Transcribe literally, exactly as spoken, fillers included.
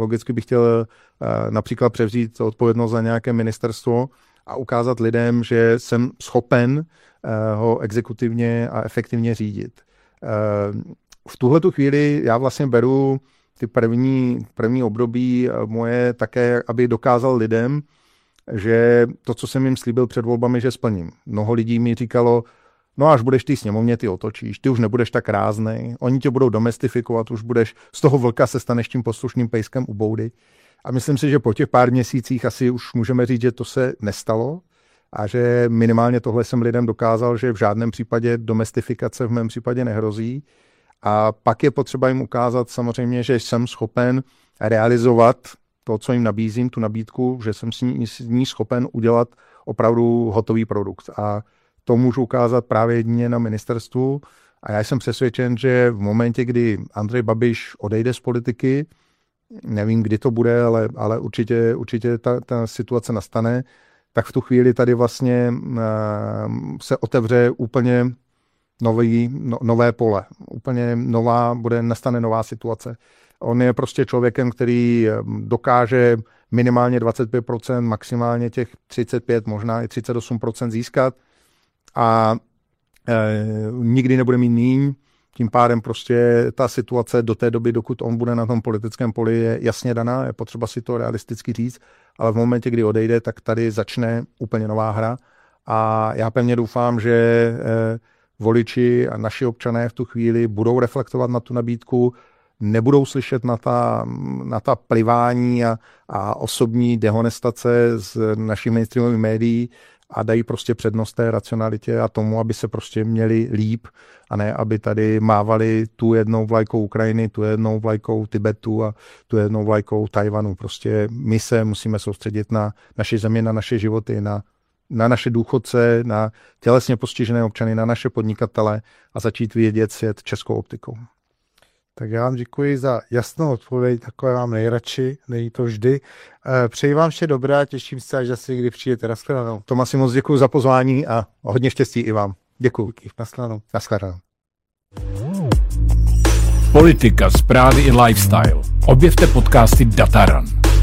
logicky bych chtěl například převzít odpovědnost za nějaké ministerstvo a ukázat lidem, že jsem schopen ho exekutivně a efektivně řídit. V tuhletu chvíli já vlastně beru ty první, první období moje také, aby dokázal lidem, že to, co jsem jim slíbil před volbami, že splním. Mnoho lidí mi říkalo, no až budeš ty sněmovně, ty otočíš, ty už nebudeš tak ráznej, oni tě budou domestifikovat, už budeš z toho vlka se staneš tím poslušným pejskem u boudy. A myslím si, že po těch pár měsících asi už můžeme říct, že to se nestalo a že minimálně tohle jsem lidem dokázal, že v žádném případě domestifikace v mém případě nehrozí. A pak je potřeba jim ukázat samozřejmě, že jsem schopen realizovat to, co jim nabízím, tu nabídku, že jsem s ní, s ní schopen udělat opravdu hotový produkt. A to můžu ukázat právě jedině na ministerstvu. A já jsem přesvědčen, že v momentě, kdy Andrej Babiš odejde z politiky, nevím, kdy to bude, ale, ale určitě, určitě ta, ta situace nastane, tak v tu chvíli tady vlastně uh, se otevře úplně nový, no, nové pole. Úplně nová, bude, nastane nová situace. On je prostě člověkem, který dokáže minimálně dvacet pět procent, maximálně těch třicet pět, možná i třicet osm procent získat a e, nikdy nebude mít míň. Tím pádem prostě ta situace do té doby, dokud on bude na tom politickém poli, je jasně daná, je potřeba si to realisticky říct, ale v momentě, kdy odejde, tak tady začne úplně nová hra a já pevně doufám, že e, voliči a naši občané v tu chvíli budou reflektovat na tu nabídku, nebudou slyšet na ta, na ta plivání a, a osobní dehonestace z našich mainstreamových médií a dají prostě přednost té racionalitě a tomu, aby se prostě měli líp a ne, aby tady mávali tu jednou vlajkou Ukrajiny, tu jednou vlajkou Tibetu a tu jednou vlajkou Tajvanu. Prostě my se musíme soustředit na naši zemi, na naše životy, na na naše důchodce, na tělesně postižené občany, na naše podnikatele a začít vidět svět českou optikou. Tak já vám děkuji za jasnou odpověď, takové mám nejradši, není to vždy. Přeji vám vše dobré a těším se, až zase někdy přijdete. Naschledanou. Tomasi, moc děkuji za pozvání a hodně štěstí i vám. Děkuji. Naschledanou. Naschledanou. Politika, zprávy i lifestyle. Objevte podcasty Dataran.